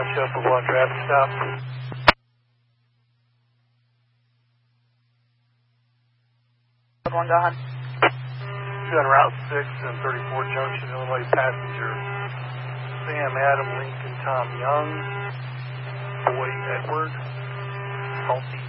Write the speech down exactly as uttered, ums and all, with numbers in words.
Township of one traffic stop. One, go ahead. Two on Route six and thirty-four Junction, Illinois passenger. Sam, Adam, Lincoln, Tom Young, Boy, Edward, Salty.